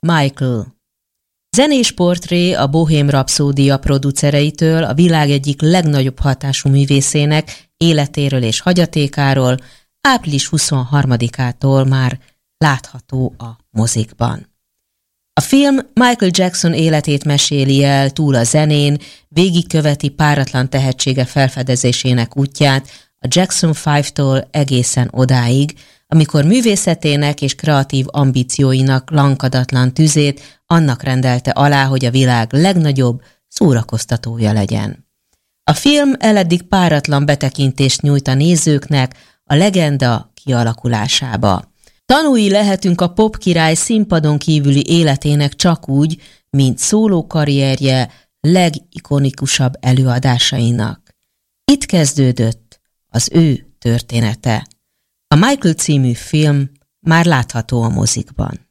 Michael. Zenés portré a Bohém Rhapsódia producereitől, a világ egyik legnagyobb hatású művészének életéről és hagyatékáról április 23-ától már látható a mozikban. A film Michael Jackson életét meséli el, túl a zenén, végigköveti páratlan tehetsége felfedezésének útját a Jackson 5-tól egészen odáig, amikor művészetének és kreatív ambícióinak lankadatlan tüzét annak rendelte alá, hogy a világ legnagyobb szórakoztatója legyen. A film eleddig páratlan betekintést nyújt a nézőknek a legenda kialakulásába. Tanúi lehetünk a popkirály színpadon kívüli életének csak úgy, mint szólókarrierje legikonikusabb előadásainak. Itt kezdődött az ő története. A Michael című film már látható a mozikban.